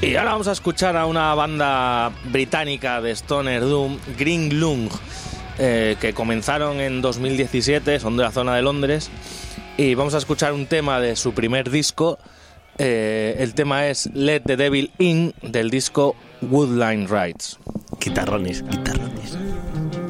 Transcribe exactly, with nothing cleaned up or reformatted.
Y ahora vamos a escuchar a una banda británica de Stoner Doom, Green Lung, eh, que comenzaron en dos mil diecisiete, son de la zona de Londres, y vamos a escuchar un tema de su primer disco. Eh, el tema es Let the Devil In, del disco Woodline Rides. Guitarrones, guitarrones.